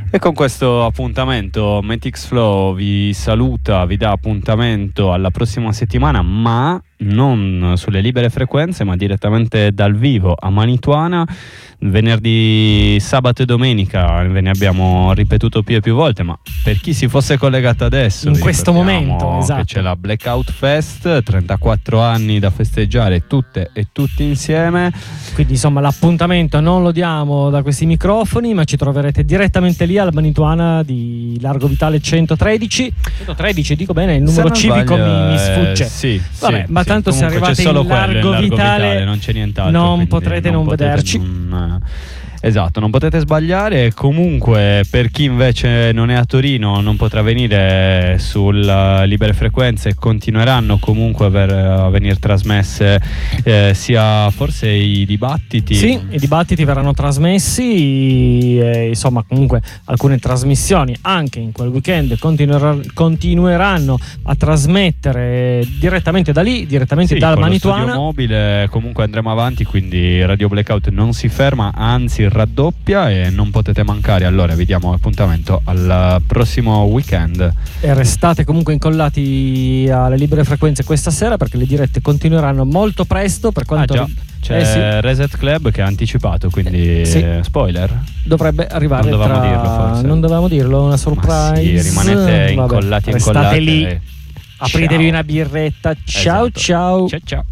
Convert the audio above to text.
E con questo appuntamento Metix Flow vi saluta, vi dà appuntamento alla prossima settimana, ma non sulle libere frequenze, ma direttamente dal vivo a Manituana, venerdì, sabato e domenica. Ve ne abbiamo ripetuto più e più volte, ma per chi si fosse collegato adesso, in questo momento, esatto, che c'è la Blackout Fest, 34 anni da festeggiare tutte e tutti insieme. Quindi insomma l'appuntamento non lo diamo da questi microfoni, ma ci troverete direttamente lì al Manituana di Largo Vitale 113, dico bene, il numero civico mi sfugge. Sì, vabbè, sì, ma tanto se arrivate in Largo Vitale non c'è nient'altro, non potrete non vederci. Esatto, non potete sbagliare. Comunque, per chi invece non è a Torino, non potrà venire sulle libere frequenze, continueranno comunque a venire trasmesse sia forse i dibattiti. Sì, i dibattiti verranno trasmessi, insomma comunque alcune trasmissioni anche in quel weekend continueranno a trasmettere direttamente da lì, direttamente dal Manituana. Studio mobile comunque andremo avanti, quindi Radio Blackout non si ferma, anzi raddoppia, e non potete mancare. Allora vi diamo appuntamento al prossimo weekend e restate comunque incollati alle libere frequenze questa sera, perché le dirette continueranno molto presto. Per quanto c'è sì. Reset Club che ha anticipato, quindi sì. Spoiler, dovrebbe arrivare, non dovevamo dirlo, forse. Non dovevamo dirlo, una surprise. Sì, rimanete incollati. Restate lì, apritevi una birretta. Ciao, esatto. ciao. Ciao.